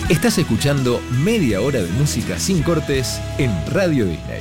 Estás escuchando media hora de música sin cortes en Radio Disney.